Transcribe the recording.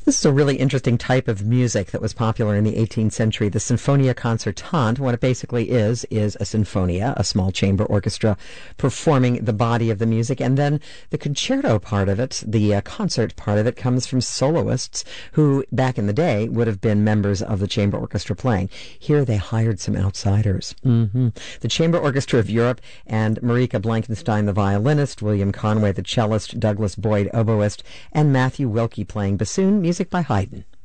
This is a really interesting type of music that was popular in the 18th century, the Sinfonia Concertante. What it basically is a sinfonia, a small chamber orchestra performing the body of the music, and then the concerto part of it, the concert part of it, comes from soloists who, back in the day, would have been members of the chamber orchestra playing. Here they hired some outsiders. The Chamber Orchestra of Europe and Marika Blankenstein, the violinist, William Conway, the cellist, Douglas Boyd, oboist, and Matthew Wilkie playing bassoon, music by Haydn.